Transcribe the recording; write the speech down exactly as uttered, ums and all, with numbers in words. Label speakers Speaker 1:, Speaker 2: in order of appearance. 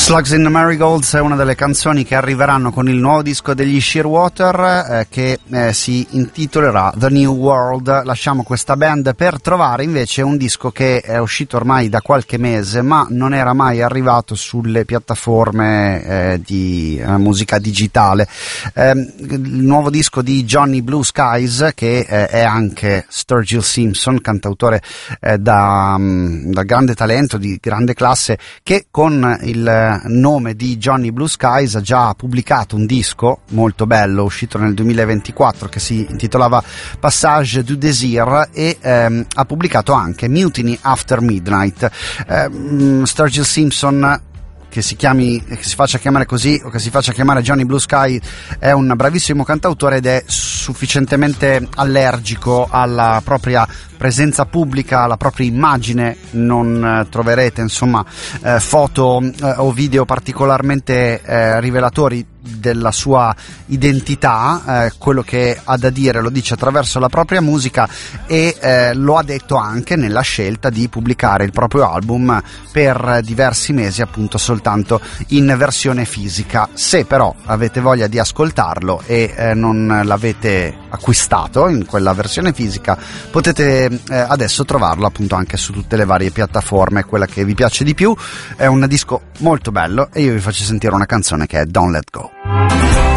Speaker 1: Slugs in the Marigolds è una delle canzoni che arriveranno con il nuovo disco degli Shearwater eh, che eh, si intitolerà The New World. Lasciamo questa band per trovare invece un disco che è uscito ormai da qualche mese ma non era mai arrivato sulle piattaforme eh, di eh, musica digitale. Eh, il nuovo disco di Johnny Blue Skies, che eh, è anche Sturgill Simpson, cantautore eh, da, um, da grande talento, di grande classe, che con il nome di Johnny Blue Skies ha già pubblicato un disco molto bello uscito nel duemilaventiquattro che si intitolava Passage du Désir e ehm, ha pubblicato anche Mutiny After Midnight. ehm, Sturgill Simpson, che si chiami, che si faccia chiamare così o che si faccia chiamare Johnny Blue Sky, è un bravissimo cantautore ed è sufficientemente allergico alla propria presenza pubblica, alla propria immagine. Non eh, troverete insomma eh, foto eh, o video particolarmente eh, rivelatori della sua identità. Eh, quello che ha da dire lo dice attraverso la propria musica e eh, lo ha detto anche nella scelta di pubblicare il proprio album per diversi mesi appunto soltanto in versione fisica. Se però avete voglia di ascoltarlo e eh, non l'avete acquistato in quella versione fisica, potete eh, adesso trovarlo appunto anche su tutte le varie piattaforme, quella che vi piace di più. È un disco molto bello e io vi faccio sentire una canzone che è Don't Let Go.